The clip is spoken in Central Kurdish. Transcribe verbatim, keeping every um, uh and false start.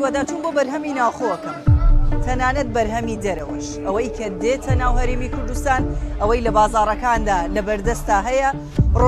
کۆتا چوون بۆ بەرهەمی ناوخۆکەم تەنانەت بەرهەمی دەرەوەش ئەوەی کە دێتە ناو هەرێمی کوردستان ئەوەی لە بازاڕەکاندا لە بەردەستا هەیە